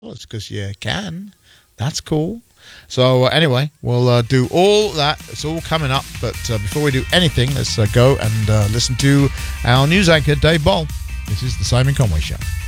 Well, it's because you can. That's cool. So anyway, we'll do all that. It's all coming up. But before we do anything, let's go and listen to our news anchor, Dave Ball. This is the Simon Conway Show.